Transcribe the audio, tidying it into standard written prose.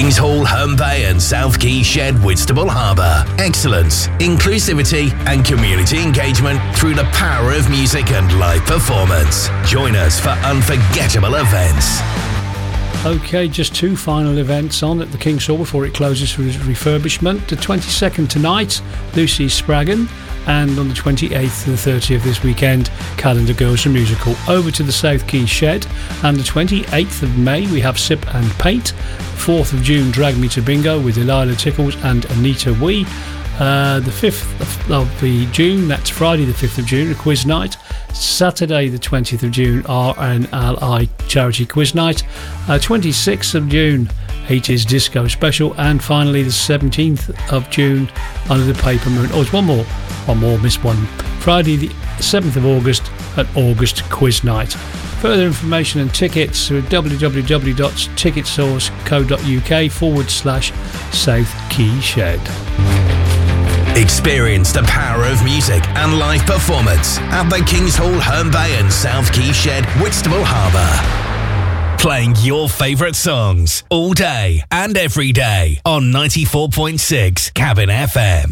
Kings Hall, Herne Bay and South Quay Shed, Whitstable Harbour. Excellence, inclusivity and community engagement through the power of music and live performance. Join us for unforgettable events. OK, just two final events on at the King's Hall before it closes for refurbishment. The 22nd tonight, Lucy Spraggan, and on the 28th to the 30th this weekend, Calendar Girls the Musical. Over to the South Quay Shed, and the 28th of May we have Sip and Paint. 4th of June, Drag Me to Bingo with Delilah Tickles and Anita Wee. The 5th of June, that's Friday the 5th of June, a quiz night. Saturday the 20th of June, RNLI Charity Quiz Night. 26th of June, 80s Disco Special. And finally the 17th of June, Under the Paper Moon. Oh, it's one more, missed one. Friday the 7th of August, at August Quiz Night. Further information and tickets at www.ticketsource.co.uk/South Quay Shed. Experience the power of music and live performance at the King's Hall, Herne Bay and South Quay Shed, Whitstable Harbour. Playing your favourite songs all day and every day on 94.6 Cabin FM.